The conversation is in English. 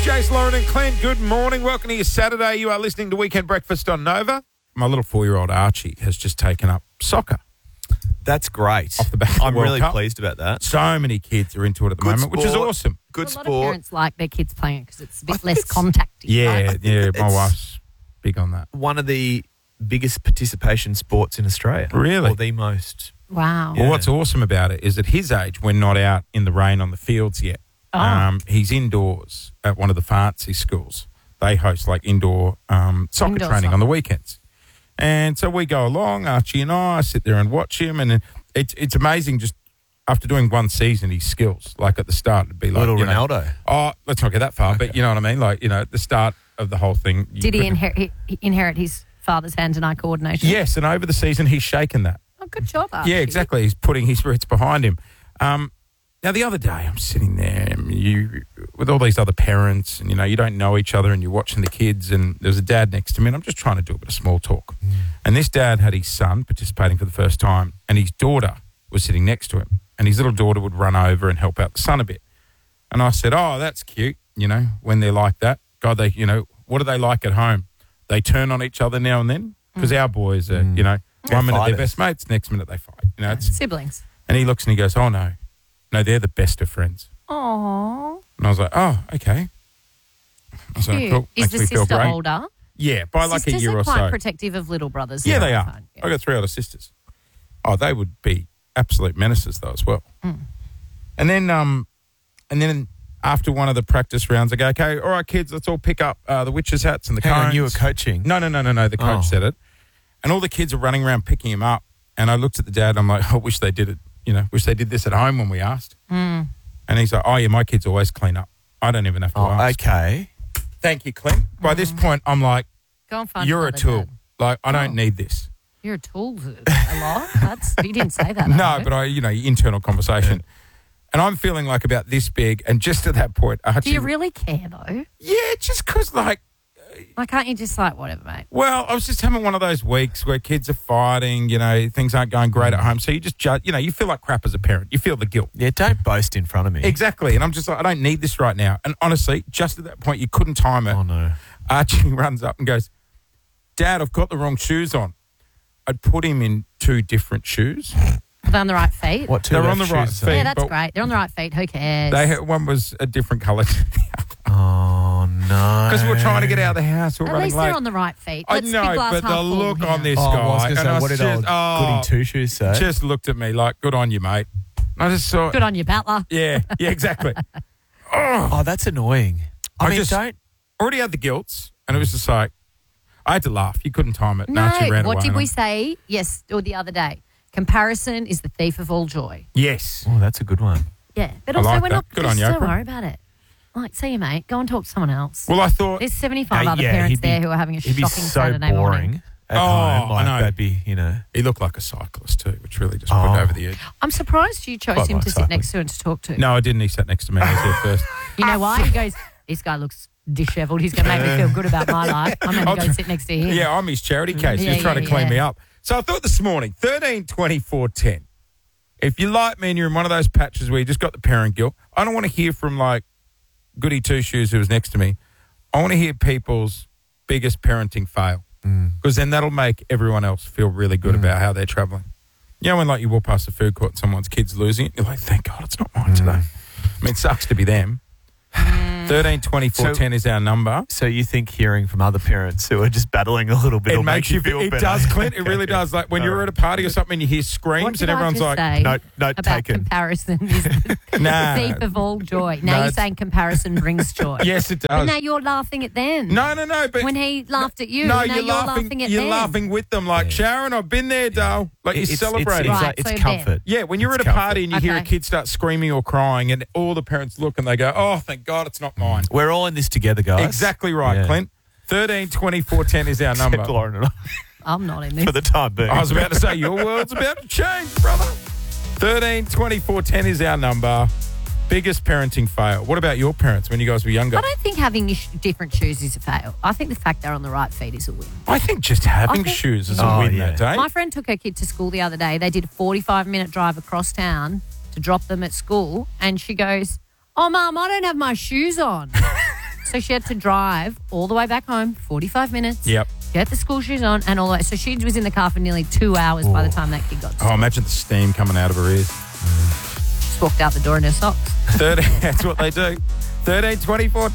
Jace, Lauren and Clint, good morning. Welcome to your Saturday. You are listening to Weekend Breakfast on Nova. My little 4-year-old Archie has just taken up soccer. That's great. Off the back of the I'm World really Cup. pleased about that. So many kids are into it at the moment, which is awesome. Good A lot of sport. parents like their kids playing because it's a bit less contacty. Yeah, right? yeah, my it's- wife's big on that. One of the biggest participation sports in Australia. Really? Or the most. Wow. Yeah. Well, what's awesome about it is at his age, we're not out in the rain on the fields yet. Oh. He's indoors at one of the fancy schools. They host like indoor soccer Indoor training soccer. on the weekends. And so we go along, Archie and I sit there and watch him. And it's amazing just after doing one season, his skills. Like at the start, it'd be like, Little you know, Ronaldo. oh, let's not get that far, but you know what I mean? Like, you know, at the start of the whole thing. Did he inherit his father's hand-and-eye coordination? Yes, and over the season, he's shaken that. Oh, good job, Archie. Yeah, exactly. He's putting his roots behind him. Now, the other day, I'm sitting there with all these other parents, and, you know, you don't know each other, and you're watching the kids, and there's a dad next to me, and I'm just trying to do a bit of small talk. And this dad had his son participating for the first time, and his daughter was sitting next to him, and his little daughter would run over and help out the son a bit. And I said, oh, that's cute, you know, when they're like that. God, they, you know, what are they like at home? They turn on each other now and then? Because our boys are, you know, one minute they're best mates, next minute they fight. You know, it's, Siblings. and he looks and he goes, oh, no, they're the best of friends. Aww. And I was like, oh, okay. I was like, Cute. cool. Is Makes the me feel sister great. older? Yeah, by like Sisters a year are or quite so. protective of little brothers. Yeah, they I are. find, yeah. I got 3 older sisters. Oh, they would be absolute menaces though as well. And then after one of the practice rounds, I go, okay, all right, kids, let's all pick up the witches' hats and the Hang cones. on, you were coaching. No. The coach said it. And all the kids are running around picking him up. And I looked at the dad and I'm like, I wish they did it. You know, wish they did this at home when we asked. And he's like, oh, yeah, my kids always clean up. I don't even have to Oh, ask. okay. Thank you, Clint. By this point, I'm like, Go and find you're a another tool. dad. Like, I don't Oh. need this. You're a tool a lot. You didn't say that. No, but internal conversation. And I'm feeling like about this big. And just at that point, Do Archie, you really care, though? yeah, just because, like, Like, can't you just like, whatever, mate? well, I was just having one of those weeks where kids are fighting, you know, things aren't going great at home. So you just judge, you know, you feel like crap as a parent. You feel the guilt. Yeah, don't boast in front of me. Exactly. And I'm just like, I don't need this right now. And honestly, just at that point, you couldn't time it. Oh, no. Archie runs up and goes, Dad, I've got the wrong shoes on. I'd put him in 2 different shoes. Are they on the right feet? What, 2 They're left on the right shoes? feet. Yeah, that's but great. They're on the right feet. Who cares? One was a different colour to the other. Oh, no. Because we're trying to get out of the house. We're At running least late. they're on the right feet. I Let's be know, glass but half the full look here. on this Oh, guy. I was going to and say, I what did just, old goody 2-shoes say? just looked at me like, good on you, mate. And I just saw, Good on you, Battler. yeah, exactly. Oh, that's annoying. I mean, just don't. already had the guilts, and it was just like, I had to laugh. You couldn't time it. No, Archie ran what away did and we I'm- say? Yes, or the other day. Comparison is the thief of all joy. Yes. Oh, that's a good one. Yeah, but I also like we're that. not. Good on just you, don't Oprah. worry about it. Like, see you, mate. Go and talk to someone else. Well, I thought, There's 75 Hey, other yeah, parents he'd be- there who are having a He'd be shocking so Saturday boring morning. at Oh, home. I Like, know. that'd be, you know. he looked like a cyclist too, which really just put it over the edge. I'm surprised you chose Quite him like to sit cycling. next to and to talk to. No, I didn't. He sat next to me. I was there first. You know why? He goes, this guy looks dishevelled. He's going to make me feel good about my life. I'm going to go sit next to him. Yeah, I'm his charity case. Yeah, He's trying to yeah, clean yeah. me up. So I thought this morning, 13, 24, 10. If you like me and you're in one of those patches where you just got the parent guilt, I don't want to hear from like Goody 2-Shoes who was next to me. I want to hear people's biggest parenting fail because then that'll make everyone else feel really good about how they're travelling. You know when like you walk past the food court and someone's kid's losing it, you're like, thank God it's not mine today. I mean, it sucks to be them. 13, 24, 10 is our number. So you think hearing from other parents who are just battling a little bit It will makes make you feel it better? does, Clint. It really does. Like when you're at a party or something and you hear What screams did and everyone's I just like, say No, about taken. comparison is the nah. thief of all joy. Now No, you're it's- saying comparison brings joy. Yes, it But does. now you're laughing at them. No, but When he laughed at you, no, now you're laughing at You're them. laughing with them, like Sharon. I've been there, Dale. Like you're It's celebrating. Right, it's so comfort. Yeah, when you're It's at a party and you hear a Okay. kid start screaming or crying, and all the parents look and they go, "Oh, thank God, it's not mine." We're all in this together, guys. Exactly right, Yeah. Clint. 13, 24, 10 is our number. Except Lauren and I, I'm not in this. for the time being. I was about to say, your world's about to change, brother. 13, 24, 10 is our number. Biggest parenting fail. What about your parents when you guys were younger? I don't think having different shoes is a fail. I think the fact they're on the right feet is a win. I think just having I think- shoes is a Oh, win yeah. that day. My friend took her kid to school the other day. They did a 45-minute drive across town to drop them at school. And she goes, oh, Mum, I don't have my shoes on. So she had to drive all the way back home, 45 minutes. Yep. Get the school shoes on and all the way. So she was in the car for nearly 2 hours by the time that kid got to Oh, imagine the steam coming out of her ears. Just walked out the door in her socks. That's what they do. 13, 24,